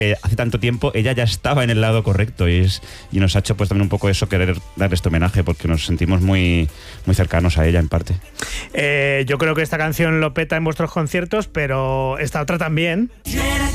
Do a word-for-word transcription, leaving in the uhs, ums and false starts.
eh, hace tanto tiempo ella ya estaba en el lado correcto y, es, y nos ha hecho pues también un poco eso, querer darle este homenaje porque nos sentimos muy, muy cercanos a ella en parte. Eh, yo creo que esta canción lo peta en vuestros conciertos, pero esta otra también.